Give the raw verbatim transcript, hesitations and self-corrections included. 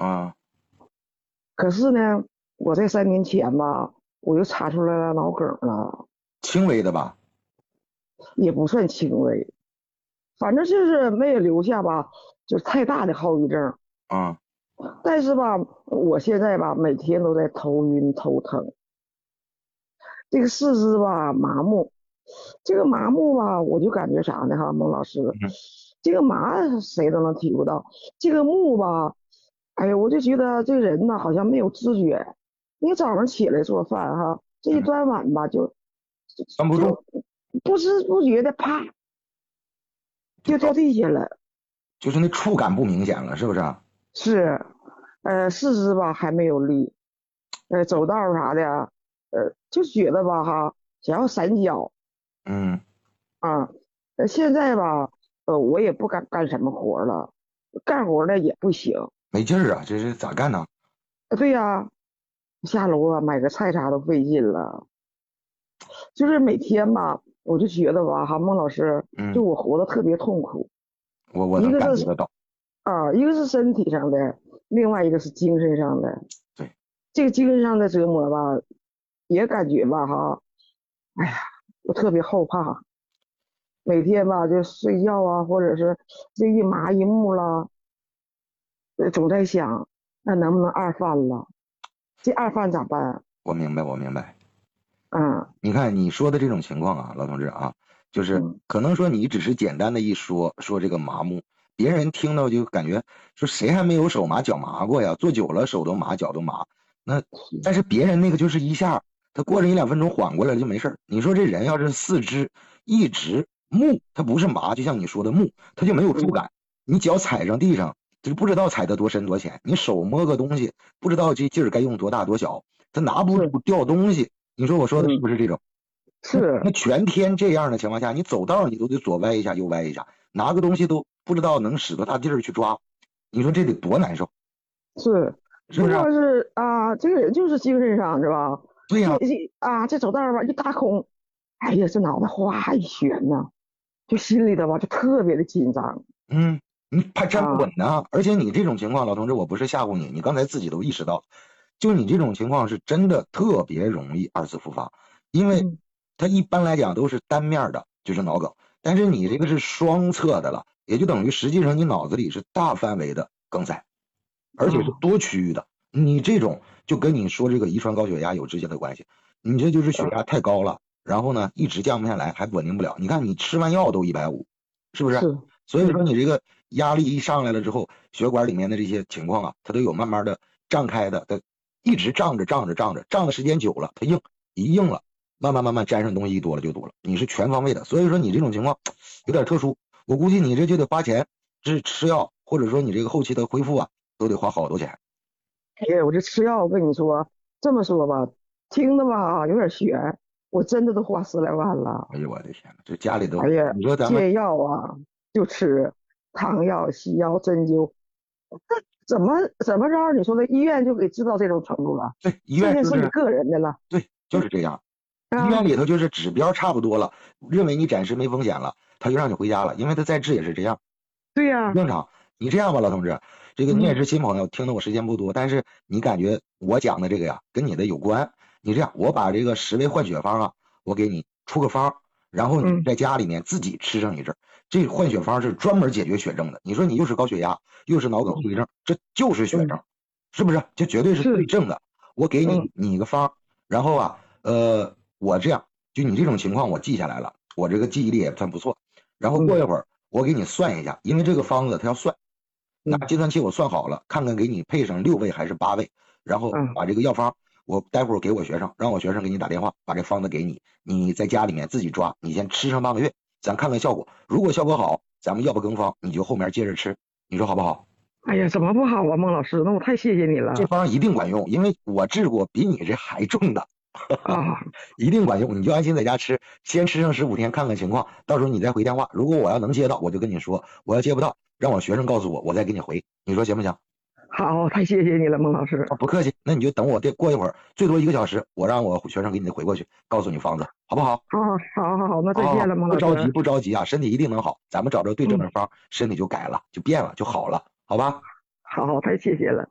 啊， 可是呢，我在三年前吧，我又查出来了脑梗了， 轻微的吧？ 也不算轻微，反正就是没有留下吧，就是太大的后遗症。 啊， 但是吧，我现在吧，每天都在头晕头疼，这个四肢吧麻木，这个麻木吧，我就感觉啥呢哈，孟老师， 嗯， 这个麻谁都能体会到，这个木吧，哎呀，我就觉得这个人呢好像没有知觉，你早上起来做饭哈，这一嗯， 端碗吧就绷不住， 就不知不觉的啪就到， 就掉地下了， 就是那触感不明显了，是不是啊？ 是，呃，四肢吧还没有力，呃，走道啥的，呃，就觉得吧哈，想要闪脚嗯， 啊。呃，现在吧，呃，我也不敢干什么活了，干活呢也不行。 没劲儿啊，这是咋干呢？ 呃对呀，下楼啊买个菜啥都费劲了。就是每天吧，我就觉得吧哈，孟老师，就嗯， 我活得特别痛苦。 我我能一个是感觉得到。 啊，一个是身体上的，另外一个是精神上的。 对， 这个精神上的折磨吧，也感觉吧哈，哎呀，我特别后怕。每天吧就睡觉啊，或者是这一麻一木了，呃总在想，那能不能二犯了？这二犯咋办？ 我明白，我明白。 嗯你看你说的这种情况啊，老同志啊，就是嗯， 可能说你只是简单的一说说这个麻木，别人听到就感觉说谁还没有手麻脚麻过呀？坐久了手都麻脚都麻。那但是别人那个就是一下，他过上一两分钟缓过来了就没事。你说这人要是四肢一直木，他不是麻，就像你说的木，他就没有触嗯， 感。你脚踩上地上，就不知道踩得多深多浅；你手摸个东西，不知道这劲儿该用多大多小，他拿不是， 住掉东西。你说我说的是嗯不是这种？那是那全天这样的情况下，你走道你都得左歪一下右歪一下，拿个东西都不知道能使多大劲儿去抓，你说这得多难受， 是， 是不是啊？ 不光是啊，这个人就是精神上是吧？这对呀、 这啊，这走道吧一大空，哎呀，这脑袋哗一旋呐，就心里头吧就特别的紧张嗯，你怕站不稳啊。 呢。而且你这种情况，老同志，我不是吓唬你，你刚才自己都意识到，就你这种情况是真的特别容易二次复发，因为嗯它一般来讲都是单面的，就是脑梗，但是你这个是双侧的了，也就等于实际上你脑子里是大范围的梗塞。而且是啊多区域的。你这种就跟你说这个遗传高血压有直接的关系，你这就是血压太高了，然后呢一直降不下来，还稳定不了。你看你吃完药都一百五，是不是？ 是， 所以说嗯你这个压力一上来了之后，血管里面的这些情况啊，它都有慢慢的胀开的，它一直胀着胀着胀着，胀的时间久了，它硬一硬了，慢慢慢慢沾上东西一多了就多了。你是全方位的，所以说你这种情况有点特殊，我估计你这就得花钱治吃药，或者说你这个后期的恢复啊。都得花好多钱。 哎，我这吃药，我跟你说，这么说吧，听的吧有点悬，我真的都花十来万了。 哎呦我的天呐，这家里都， 哎呀， 你说咱们戒药啊，就吃汤药、西药、针灸，怎么怎么着？你说的医院就给治到这种程度了， 对医剩下院就是是你个人的了。 对就是这样，医院啊， 里头就是指标差不多了，认为你暂时没风险了，他就让你回家了，因为他再治也是这样， 对呀， 正常。你这样吧，老同志，这个你也嗯是新朋友，听的我时间不多，但是你感觉我讲的这个呀，跟你的有关。你这样，我把这个十味换血方啊，我给你出个方，然后你嗯， 在家里面自己吃上一阵。这换血方是专门解决血症的。你说你又是高血压，又是脑梗后遗症，这就是血嗯， 症，是不是？这绝对是对是， 症的。我给嗯你你个方，然后啊，呃，我这样，就你这种情况我记下来了，我这个记忆力也算不错。然后过一嗯会儿我给你算一下，因为这个方子它要算。拿嗯计算器我算好了，看看给你配上六位还是八位，然后嗯， 把这个药方，我待会儿给我学生，让我学生给你打电话，把这方子给你，你在家里面自己抓，你先吃上半个月，咱看看效果。如果效果好，咱们要不更方，你就后面接着吃，你说好不好？ 哎呀，怎么不好啊，孟老师？那我太谢谢你了这方一定管用，因为我治过比你这还重的， 啊！ 一定管用。你就安心在家吃，先吃上十五天看看情况，到时候你再回电话。如果我要能接到，我就跟你说；我要接不到，让我学生告诉我，我再给你回。你说行不行？ 好，太谢谢你了，孟老师。 啊，不客气，那你就等我这过一会儿，最多一个小时，我让我学生给你回过去，告诉你方子，好不好？ 好好好好好，那好好好， 再见了，孟不着急老师。 不着急啊，身体一定能好，咱们找着对症嗯， 的方，身体就改了，就变了，就好了，好吧？ 好好，太谢谢了。